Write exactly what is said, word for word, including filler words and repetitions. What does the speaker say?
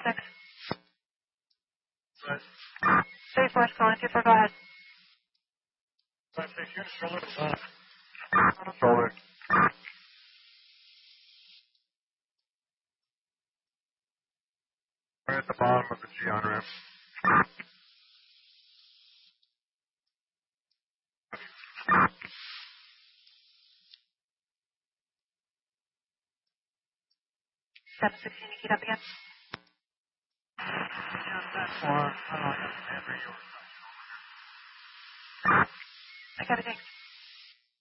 six. three four is calling two four, go ahead. five six, unit shoulder. Shoulder. We're at the bottom of the G on ramp. seven sixteen, you keep up again. That's one. I don't know. I got it, thanks.